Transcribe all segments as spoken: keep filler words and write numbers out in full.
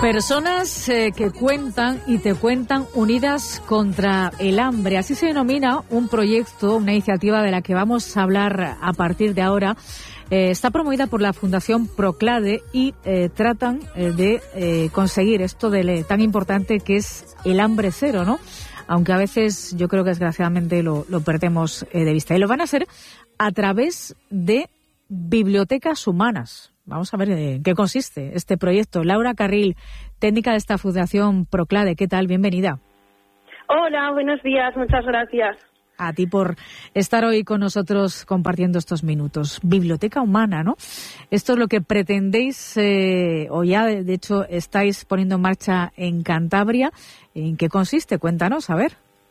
Personas eh, que cuentan y te cuentan unidas contra el hambre. Así se denomina un proyecto, una iniciativa de la que vamos a hablar a partir de ahora. Eh, está promovida por la Fundación Proclade y eh, tratan eh, de eh, conseguir esto de le, tan importante que es el hambre cero, ¿no? Aunque a veces yo creo que desgraciadamente lo, lo perdemos eh, de vista. Y lo van a hacer a través de bibliotecas humanas. Vamos a ver en qué consiste este proyecto. Laura Carril, técnica de esta Fundación Proclade, ¿qué tal? Bienvenida. Hola, buenos días, muchas gracias. A ti por estar hoy con nosotros compartiendo estos minutos. Biblioteca humana, ¿no? Esto es lo que pretendéis, eh, o ya de, de hecho estáis poniendo en marcha en Cantabria. ¿En qué consiste? Cuéntanos, a ver.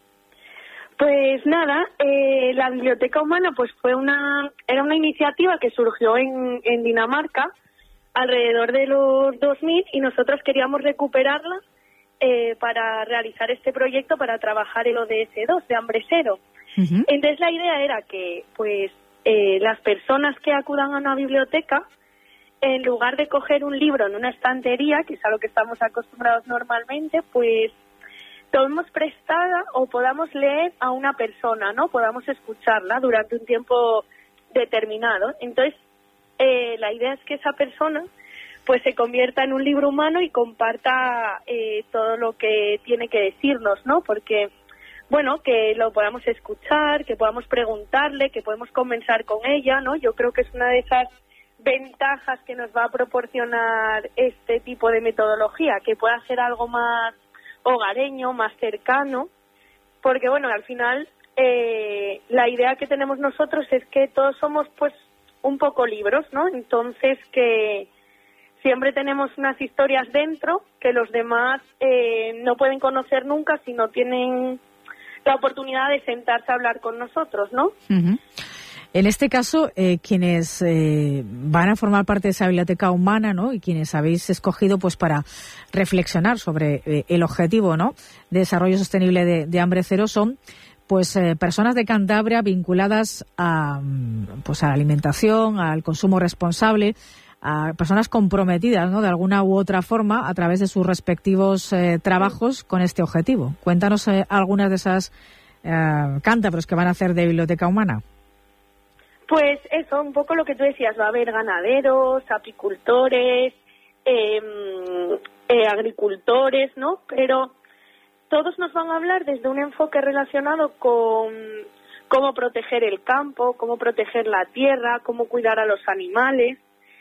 Pues nada, eh, la Biblioteca Humana pues fue una era una iniciativa que surgió en, en Dinamarca alrededor de los dos mil y nosotros queríamos recuperarla eh, para realizar este proyecto para trabajar el O D S dos de hambre cero. Uh-huh. Entonces la idea era que pues eh, las personas que acudan a una biblioteca, en lugar de coger un libro en una estantería, que es a lo que estamos acostumbrados normalmente, pues tomemos prestada o podamos leer a una persona, ¿no? Podamos escucharla durante un tiempo determinado. Entonces, eh, la idea es que esa persona pues se convierta en un libro humano y comparta eh, todo lo que tiene que decirnos, ¿no? Porque, bueno, que lo podamos escuchar, que podamos preguntarle, que podemos conversar con ella, ¿no? Yo creo que es una de esas ventajas que nos va a proporcionar este tipo de metodología, que pueda ser algo más hogareño, más cercano, porque bueno, al final eh, la idea que tenemos nosotros es que todos somos pues un poco libros, ¿no? Entonces que siempre tenemos unas historias dentro que los demás eh, no pueden conocer nunca si no tienen la oportunidad de sentarse a hablar con nosotros, ¿no? Uh-huh. En este caso, eh, quienes eh, van a formar parte de esa biblioteca humana, ¿no? Y quienes habéis escogido, pues, para reflexionar sobre eh, el objetivo, ¿no? De desarrollo sostenible de, de hambre cero son, pues, eh, personas de Cantabria vinculadas a, pues, a la alimentación, al consumo responsable, a personas comprometidas, ¿no? De alguna u otra forma, a través de sus respectivos eh, trabajos con este objetivo. Cuéntanos eh, algunas de esas eh, cántabros que van a hacer de biblioteca humana. Pues eso, un poco lo que tú decías, va a haber ganaderos, apicultores, eh, eh, agricultores, ¿no? Pero todos nos van a hablar desde un enfoque relacionado con cómo proteger el campo, cómo proteger la tierra, cómo cuidar a los animales.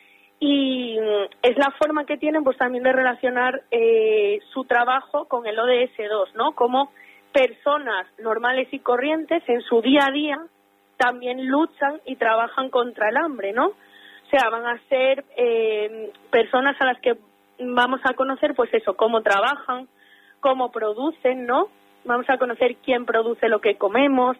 Y es la forma que tienen pues también de relacionar eh, su trabajo con el O D S dos, ¿no? Como personas normales y corrientes en su día a día también luchan y trabajan contra el hambre, ¿no? O sea, van a ser eh, personas a las que vamos a conocer, pues eso, cómo trabajan, cómo producen, ¿no? Vamos a conocer quién produce lo que comemos,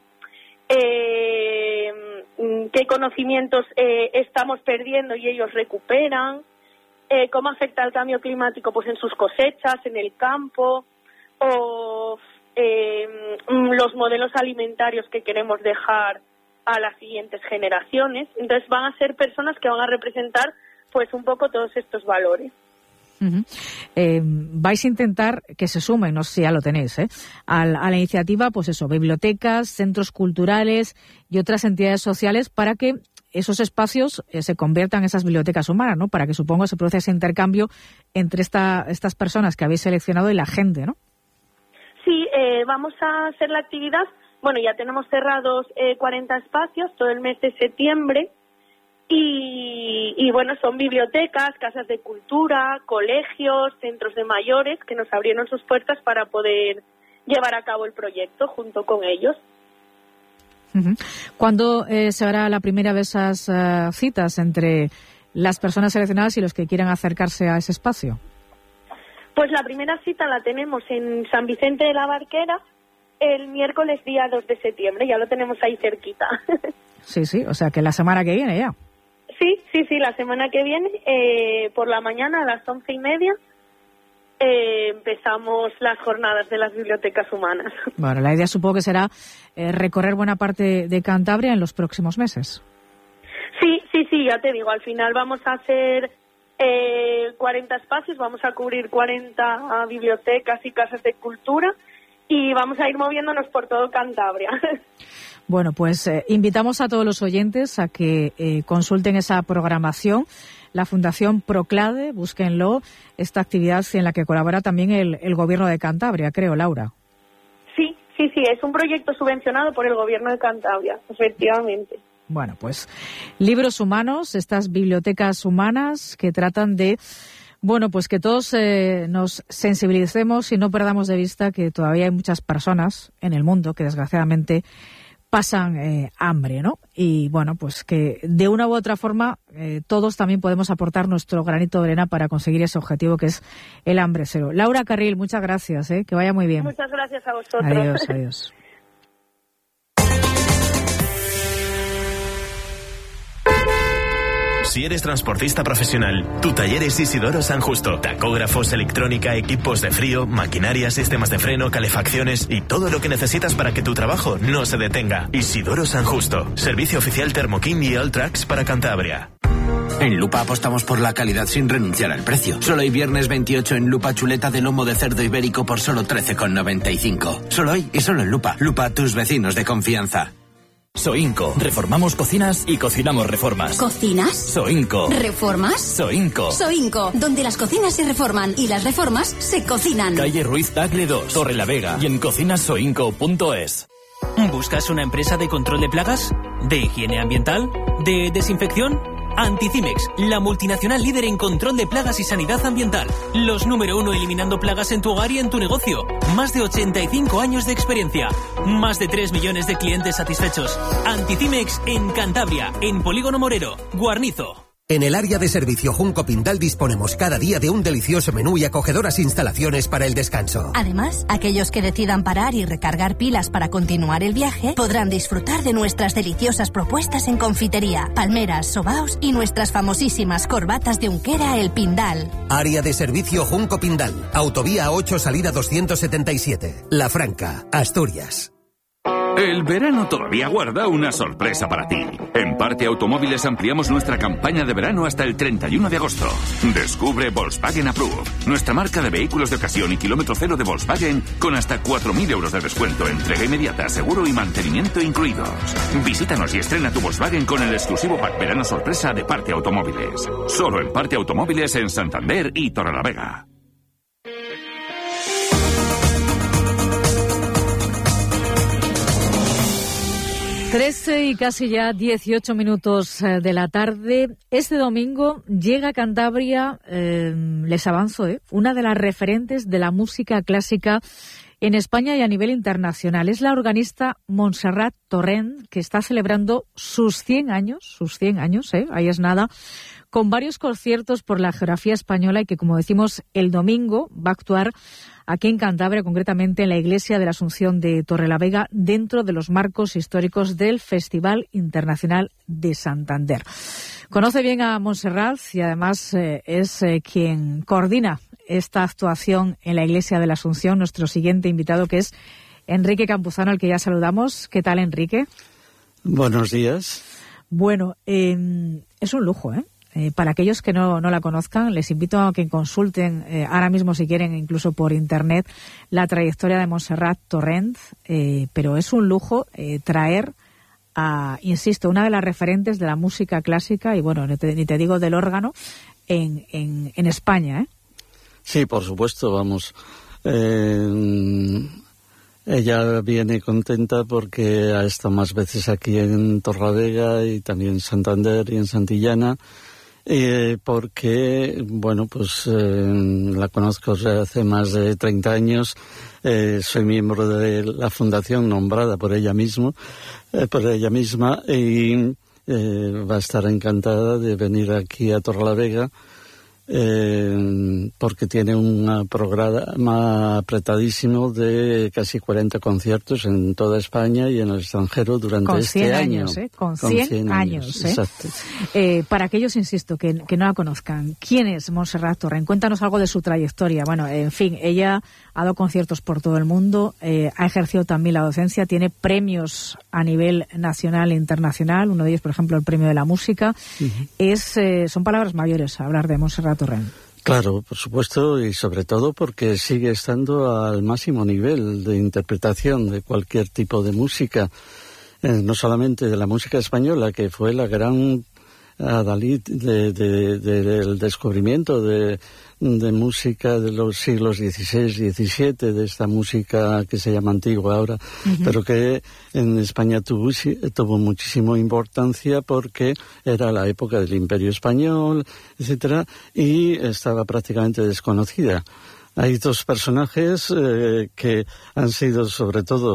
eh, qué conocimientos eh, estamos perdiendo y ellos recuperan, eh, cómo afecta el cambio climático, pues en sus cosechas, en el campo, o eh, los modelos alimentarios que queremos dejar a las siguientes generaciones. Entonces van a ser personas que van a representar pues un poco todos estos valores. Uh-huh. Eh, vais a intentar que se sumen, no sé si ya lo tenéis, ¿eh? a, a la iniciativa, pues eso, bibliotecas, centros culturales y otras entidades sociales para que esos espacios eh, se conviertan en esas bibliotecas humanas, ¿no? Para que supongo se produzca ese intercambio entre esta, estas personas que habéis seleccionado y la gente, ¿no? Sí, eh, vamos a hacer la actividad. Bueno, ya tenemos cerrados eh, cuarenta espacios todo el mes de septiembre y, y, bueno, son bibliotecas, casas de cultura, colegios, centros de mayores que nos abrieron sus puertas para poder llevar a cabo el proyecto junto con ellos. Uh-huh. ¿Cuándo eh, se hará la primera de esas uh, citas entre las personas seleccionadas y los que quieran acercarse a ese espacio? Pues la primera cita la tenemos en San Vicente de la Barquera, el miércoles día dos de septiembre, ya lo tenemos ahí cerquita. Sí, sí, o sea que la semana que viene ya. Sí, sí, sí, la semana que viene, eh, por la mañana a las once y media, eh, empezamos las jornadas de las bibliotecas humanas. Bueno, la idea supongo que será eh, recorrer buena parte de Cantabria en los próximos meses. Sí, sí, sí, ya te digo, al final vamos a hacer eh, cuarenta espacios, vamos a cubrir cuarenta bibliotecas y casas de cultura y vamos a ir moviéndonos por todo Cantabria. Bueno, pues eh, invitamos a todos los oyentes a que eh, consulten esa programación. La Fundación Proclade, búsquenlo, esta actividad en la que colabora también el, el Gobierno de Cantabria, creo, Laura. Sí, sí, sí, es un proyecto subvencionado por el Gobierno de Cantabria, efectivamente. Bueno, pues libros humanos, estas bibliotecas humanas que tratan de, bueno, pues que todos eh, nos sensibilicemos y no perdamos de vista que todavía hay muchas personas en el mundo que desgraciadamente pasan eh, hambre, ¿no? Y bueno, pues que de una u otra forma eh, todos también podemos aportar nuestro granito de arena para conseguir ese objetivo que es el hambre cero. Laura Carril, muchas gracias, ¿eh? Que vaya muy bien. Muchas gracias a vosotros. Adiós, adiós. Si eres transportista profesional, tu taller es Isidoro San Justo. Tacógrafos, electrónica, equipos de frío, maquinaria, sistemas de freno, calefacciones y todo lo que necesitas para que tu trabajo no se detenga. Isidoro San Justo. Servicio oficial Thermokim y Alltrax para Cantabria. En Lupa apostamos por la calidad sin renunciar al precio. Solo hoy viernes veintiocho en Lupa chuleta de lomo de cerdo ibérico por solo trece con noventa y cinco. Solo hoy y solo en Lupa. Lupa, tus vecinos de confianza. Soinco. Reformamos cocinas y cocinamos reformas. ¿Cocinas? Soinco. ¿Reformas? Soinco. Soinco, donde las cocinas se reforman y las reformas se cocinan. Calle Ruiz Tagle dos, Torre la Vega y en cocinas soinco punto es. ¿Buscas una empresa de control de plagas? ¿De higiene ambiental? ¿De desinfección? Anticimex, la multinacional líder en control de plagas y sanidad ambiental. Los número uno eliminando plagas en tu hogar y en tu negocio. Más de ochenta y cinco años de experiencia. Más de tres millones de clientes satisfechos. Anticimex en Cantabria, en Polígono Morero, Guarnizo. En el área de servicio Junco Pindal disponemos cada día de un delicioso menú y acogedoras instalaciones para el descanso. Además, aquellos que decidan parar y recargar pilas para continuar el viaje podrán disfrutar de nuestras deliciosas propuestas en confitería, palmeras, sobaos y nuestras famosísimas corbatas de Unquera El Pindal. Área de servicio Junco Pindal, autovía ocho, salida doscientos setenta y siete, La Franca, Asturias. El verano todavía guarda una sorpresa para ti. En Parte Automóviles ampliamos nuestra campaña de verano hasta el treinta y uno de agosto. Descubre Volkswagen Approved, nuestra marca de vehículos de ocasión y kilómetro cero de Volkswagen con hasta cuatro mil euros de descuento, entrega inmediata, seguro y mantenimiento incluidos. Visítanos y estrena tu Volkswagen con el exclusivo pack verano sorpresa de Parte Automóviles. Solo en Parte Automóviles en Santander y Torrelavega. trece y casi ya dieciocho minutos de la tarde. Este domingo llega a Cantabria, eh, les avanzo, eh, una de las referentes de la música clásica en España y a nivel internacional. Es la organista Montserrat Torrent, que está celebrando sus cien años, sus cien años, eh, ahí es nada, con varios conciertos por la geografía española y que, como decimos, el domingo va a actuar aquí en Cantabria, concretamente en la Iglesia de la Asunción de Torrelavega, dentro de los marcos históricos del Festival Internacional de Santander. Conoce bien a Montserrat y además eh, es eh, quien coordina esta actuación en la Iglesia de la Asunción. Nuestro siguiente invitado, que es Enrique Campuzano, al que ya saludamos. ¿Qué tal, Enrique? Buenos días. Bueno, eh, es un lujo, ¿eh? Eh, para aquellos que no, no la conozcan, les invito a que consulten eh, ahora mismo, si quieren, incluso por internet, la trayectoria de Montserrat Torrent, eh, pero es un lujo eh, traer a, insisto, una de las referentes de la música clásica y, bueno, ni te, ni te digo del órgano, en, en, en España, ¿eh? Sí, por supuesto, vamos. Eh, ella viene contenta porque ha estado más veces aquí en Torrelavega y también en Santander y en Santillana. Eh, porque, bueno, pues eh, la conozco desde hace más de treinta años, eh, soy miembro de la fundación nombrada por ella mismo, eh, por ella misma, y eh, va a estar encantada de venir aquí a Torrelavega eh, porque tiene un programa apretadísimo de casi cuarenta conciertos en toda España y en el extranjero durante con este cien año. Años, ¿eh? Con cien, Con cien años. años ¿eh? Exacto. Eh, para aquellos, insisto, que, que no la conozcan, ¿quién es Montserrat Torrent? Cuéntanos algo de su trayectoria. Bueno, en fin, ella ha dado conciertos por todo el mundo, eh, ha ejercido también la docencia, tiene premios a nivel nacional e internacional, uno de ellos, por ejemplo, el Premio de la Música. Uh-huh. Es, eh, son palabras mayores hablar de Montserrat Torrent. Claro, por supuesto, y sobre todo porque sigue estando al máximo nivel de interpretación de cualquier tipo de música, eh, no solamente de la música española, que fue la gran adalid de, de, de, del descubrimiento de, de música de los siglos dieciséis, diecisiete, de esta música que se llama antigua ahora, uh-huh. pero que en España tuvo, tuvo muchísima importancia porque era la época del Imperio Español, etcétera, y estaba prácticamente desconocida. Hay dos personajes eh, que han sido sobre todo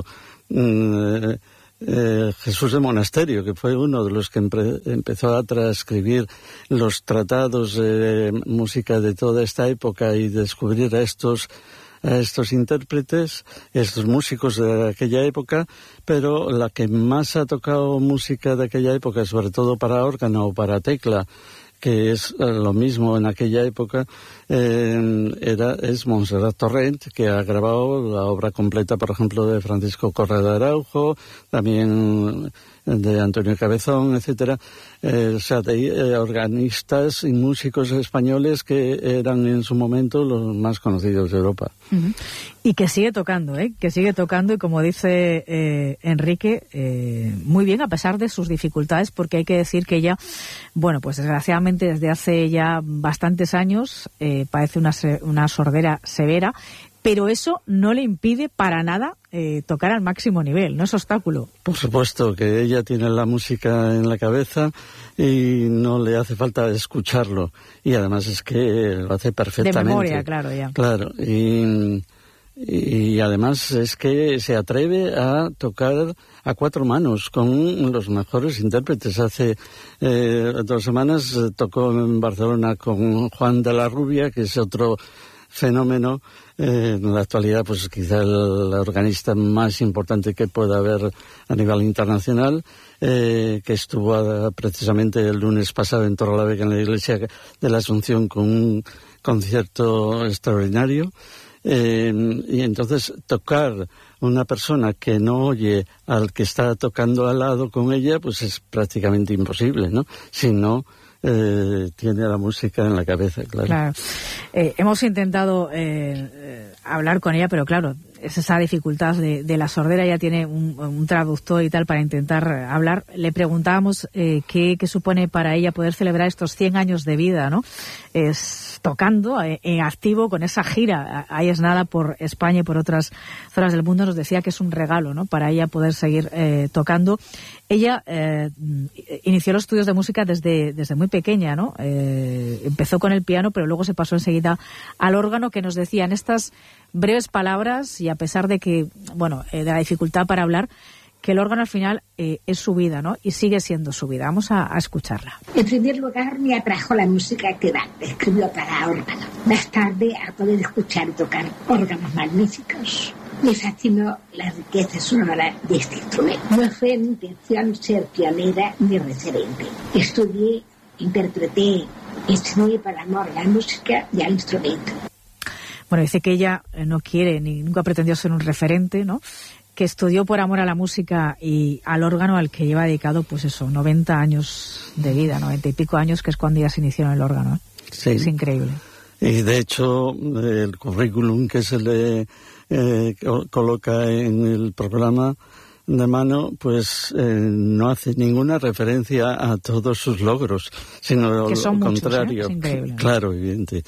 eh, Eh, Jesús de Monasterio, que fue uno de los que empre- empezó a transcribir los tratados de música de toda esta época y descubrir a estos a estos intérpretes, estos músicos de aquella época, pero la que más ha tocado música de aquella época, sobre todo para órgano o para tecla, que es lo mismo en aquella época, eh, era es Montserrat Torrent, que ha grabado la obra completa, por ejemplo, de Francisco Correa de Araujo, también de Antonio Cabezón, etcétera. Eh, o sea, de eh, organistas y músicos españoles que eran en su momento los más conocidos de Europa. Uh-huh. Y que sigue tocando, ¿eh? Que sigue tocando y, como dice eh, Enrique, eh, muy bien a pesar de sus dificultades, porque hay que decir que ella, bueno, pues desgraciadamente desde hace ya bastantes años eh, padece una, una sordera severa, pero eso no le impide para nada eh, tocar al máximo nivel, no es obstáculo. Por supuesto que ella tiene la música en la cabeza y no le hace falta escucharlo, y además es que lo hace perfectamente. De memoria, claro, ya. Claro, y, y además es que se atreve a tocar a cuatro manos con los mejores intérpretes. Hace eh, dos semanas eh, tocó en Barcelona con Juan de la Rubia, que es otro fenómeno, eh, en la actualidad pues quizá el organista más importante que pueda haber a nivel internacional, eh, que estuvo a, precisamente el lunes pasado en Torrelavega, en la iglesia de la Asunción, con un concierto extraordinario. Eh, y entonces tocar una persona que no oye al que está tocando al lado con ella, pues es prácticamente imposible, ¿no? Si no Eh, tiene la música en la cabeza, claro. Claro. Eh, hemos intentado eh, eh, hablar con ella, pero claro, es esa dificultad de, de la sordera. Ella tiene un, un traductor y tal para intentar hablar. Le preguntábamos eh, qué, qué supone para ella poder celebrar estos cien años de vida, ¿no? Es tocando eh, en activo con esa gira. Ahí es nada por España y por otras zonas del mundo. Nos decía que es un regalo, ¿no? Para ella poder seguir eh, tocando. Ella eh, inició los estudios de música desde, desde muy pequeña, ¿no? Eh, empezó con el piano, pero luego se pasó enseguida al órgano, que nos decía en estas breves palabras, y a pesar de que, bueno, eh, de la dificultad para hablar, que el órgano al final eh, es su vida, ¿no? Y sigue siendo su vida. Vamos a, a escucharla. En primer lugar, me atrajo la música que Bach escribió para órgano. Más tarde, a poder escuchar y tocar órganos magníficos, me fascinó la riqueza sonora de este instrumento. No fue mi intención ser pionera ni referente. Estudié, interpreté, enseñé para amor a la música y al instrumento. Bueno, dice que ella no quiere ni nunca pretendió ser un referente, ¿no? Que estudió por amor a la música y al órgano, al que lleva dedicado, pues eso, noventa años de vida, noventa y pico años, que es cuando ya se inició en el órgano, ¿eh? Sí. Es increíble. Y de hecho, el currículum que se le eh, coloca en el programa de mano, pues eh, no hace ninguna referencia a todos sus logros, sino que son lo muchos, contrario, ¿eh? Es increíble. Claro, evidente,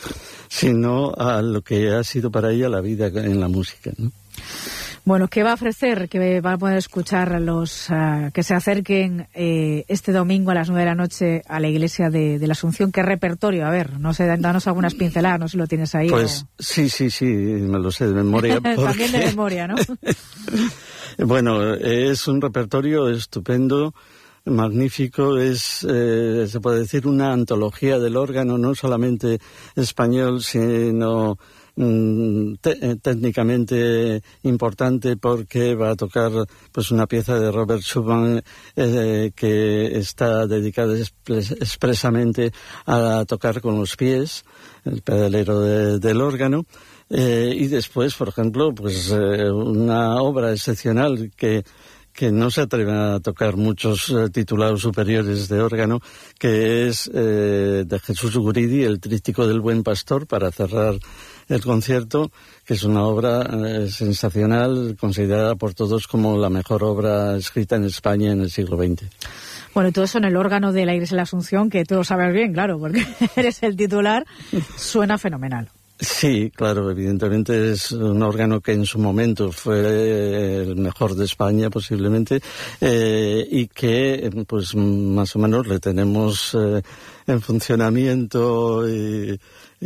sino a lo que ha sido para ella la vida en la música, ¿no? Bueno, ¿qué va a ofrecer? Que van a poder escuchar a los uh, que se acerquen eh, este domingo a las nueve de la noche a la iglesia de, de la Asunción. ¿Qué repertorio? A ver, no sé, danos algunas pinceladas, no sé si lo tienes ahí. Pues o... sí, sí, sí, me lo sé de memoria. Porque... También de memoria, ¿no? Bueno, es un repertorio estupendo magnífico, es, eh, se puede decir, una antología del órgano, no solamente español, sino Te, técnicamente importante, porque va a tocar pues una pieza de Robert Schumann eh, que está dedicada expres, expresamente a tocar con los pies, el pedalero de, del órgano. Eh, y después, por ejemplo, pues eh, una obra excepcional que que no se atreven a tocar muchos eh, titulados superiores de órgano, que es eh, de Jesús Guridi, el Tríptico del Buen Pastor, para cerrar el concierto, que es una obra eh, sensacional, considerada por todos como la mejor obra escrita en España en el siglo veinte. Bueno, y todo eso en el órgano de la Iglesia de la Asunción, que tú lo sabes bien, claro, porque eres el titular, suena fenomenal. Sí, claro, evidentemente es un órgano que en su momento fue el mejor de España posiblemente, eh, y que pues más o menos le tenemos eh, en funcionamiento y,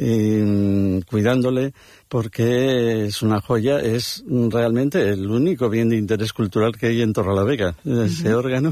y cuidándole, porque es una joya, es realmente el único bien de interés cultural que hay en Torrelavega, ese uh-huh. órgano.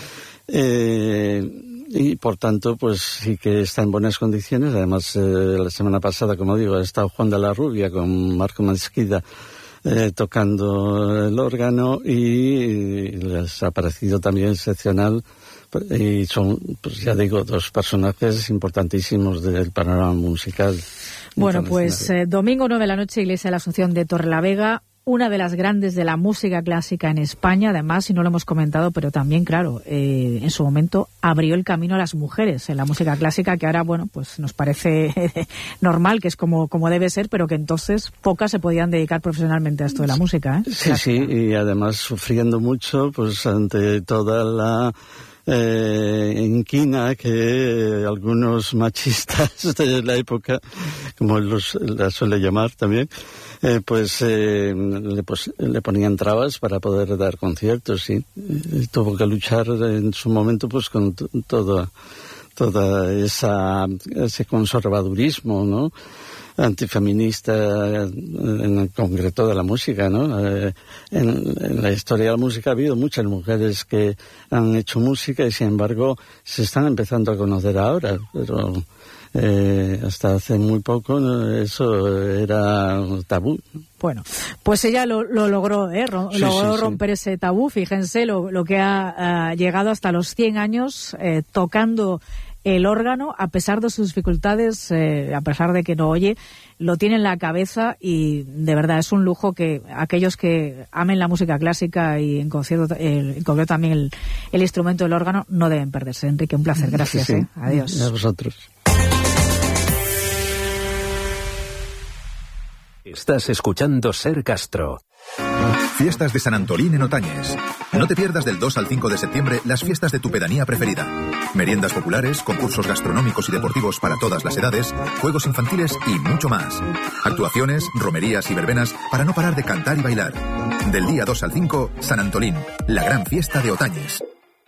Eh, y por tanto pues sí que está en buenas condiciones. Además, eh, la semana pasada, como digo, ha estado Juan de la Rubia con Marco Masquida eh, tocando el órgano, y les ha parecido también excepcional, y son, pues ya digo, dos personajes importantísimos del panorama musical. Bueno, pues eh, domingo nueve de la noche, Iglesia de la Asunción de Torrelavega, una de las grandes de la música clásica en España, además, y no lo hemos comentado, pero también, claro, eh, en su momento abrió el camino a las mujeres en la música clásica, que ahora, bueno, pues nos parece normal, que es como, como debe ser, pero que entonces pocas se podían dedicar profesionalmente a esto de la música, ¿eh? Sí, clásica. Sí, y además sufriendo mucho, pues ante toda la Eh, inquina que algunos machistas de la época, como los la suele llamar también, eh, pues, eh, le, pues le ponían trabas para poder dar conciertos, sí. Y tuvo que luchar en su momento pues con t- toda toda esa ese conservadurismo, ¿no?, antifeminista, en concreto de la música, ¿no? Eh, en, en la historia de la música ha habido muchas mujeres que han hecho música, y sin embargo se están empezando a conocer ahora, pero eh, hasta hace muy poco, ¿no?, eso era tabú. Bueno, pues ella lo, lo logró, ¿eh? Ro- sí, logró sí, romper sí. ese tabú. Fíjense lo, lo que ha uh, llegado hasta los cien años eh, tocando el órgano, a pesar de sus dificultades, eh, a pesar de que no oye, lo tiene en la cabeza, y de verdad es un lujo que aquellos que amen la música clásica y en concierto, eh, en concreto también el, el instrumento del órgano, no deben perderse. Enrique, un placer, gracias. Sí, sí. ¿eh? Adiós. A vosotros. Estás escuchando Ser Castro. Fiestas de San Antolín en Otañes. No te pierdas del dos al cinco de septiembre las fiestas de tu pedanía preferida. Meriendas populares, concursos gastronómicos y deportivos para todas las edades, juegos infantiles y mucho más. Actuaciones, romerías y verbenas para no parar de cantar y bailar. Del día dos al cinco, San Antolín, la gran fiesta de Otañes.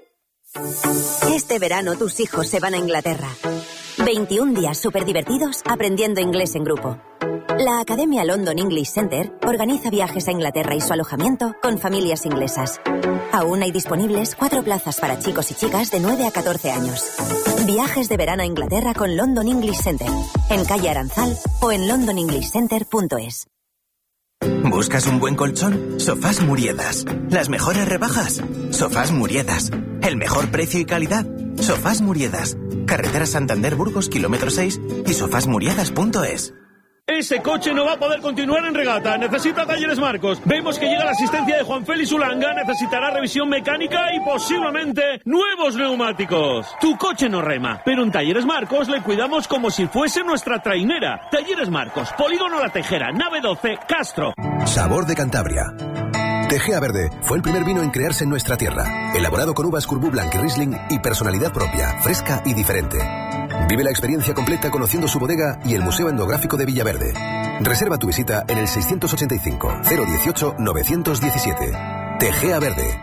Este verano tus hijos se van a Inglaterra. veintiún días súper divertidos aprendiendo inglés en grupo. La Academia London English Center organiza viajes a Inglaterra y su alojamiento con familias inglesas. Aún hay disponibles cuatro plazas para chicos y chicas de nueve a catorce años. Viajes de verano a Inglaterra con London English Center, en calle Aranzal o en london english center punto es. ¿Buscas un buen colchón? Sofás Muriedas. Las mejores rebajas. Sofás Muriedas. El mejor precio y calidad. Sofás Muriedas. Carretera Santander Burgos, kilómetro seis y sofás muriedas punto es. Ese coche no va a poder continuar en regata. Necesita Talleres Marcos. Vemos que llega la asistencia de Juan Félix Ulanga. Necesitará revisión mecánica y posiblemente nuevos neumáticos. Tu coche no rema, pero en Talleres Marcos le cuidamos como si fuese nuestra trainera. Talleres Marcos, Polígono La Tejera, nave doce, Castro. Sabor de Cantabria. Tegea Verde fue el primer vino en crearse en nuestra tierra, elaborado con uvas Courbou Blanc y Riesling y personalidad propia, fresca y diferente. Vive la experiencia completa conociendo su bodega y el Museo Etnográfico de Villaverde. Reserva tu visita en el seiscientos ochenta y cinco, cero dieciocho, novecientos diecisiete. Tegea Verde.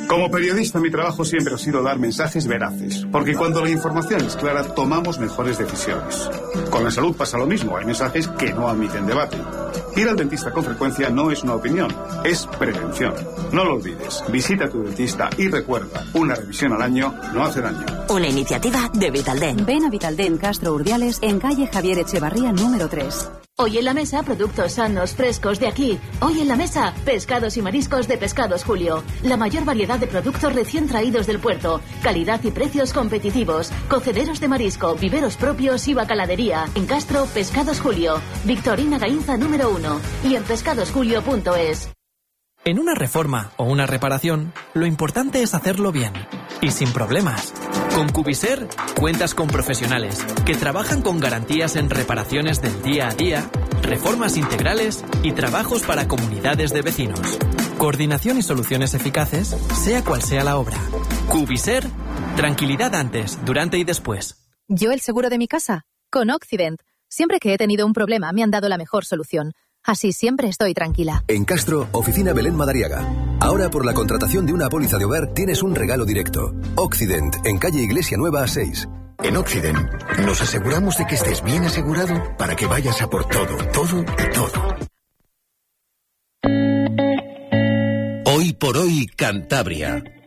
Como periodista, mi trabajo siempre ha sido dar mensajes veraces, porque cuando la información es clara, tomamos mejores decisiones. Con la salud pasa lo mismo, hay mensajes que no admiten debate. Ir al dentista con frecuencia no es una opinión, es prevención. No lo olvides, visita a tu dentista y recuerda, una revisión al año no hace daño. Una iniciativa de Vitaldent. Ven a Vitaldent Castro Urdiales en calle Javier Echevarría número tres. Hoy en la mesa, productos sanos, frescos de aquí. Hoy en la mesa, pescados y mariscos de Pescados Julio. La mayor variedad de productos recién traídos del puerto. Calidad y precios competitivos. Cocederos de marisco, viveros propios y bacaladería. En Castro, Pescados Julio. Victorina Gainza número uno. Y en pescados julio punto es. En una reforma o una reparación, lo importante es hacerlo bien y sin problemas. Con Cubiser cuentas con profesionales que trabajan con garantías en reparaciones del día a día, reformas integrales y trabajos para comunidades de vecinos. Coordinación y soluciones eficaces, sea cual sea la obra. Cubiser, tranquilidad antes, durante y después. Yo el seguro de mi casa, con Occident. Siempre que he tenido un problema me han dado la mejor solución. Así siempre estoy tranquila. En Castro, Oficina Belén Madariaga. Ahora por la contratación de una póliza de hogar tienes un regalo directo. Occident, en calle Iglesia Nueva seis. En Occident nos aseguramos de que estés bien asegurado para que vayas a por todo, todo y todo. Hoy por hoy, Cantabria.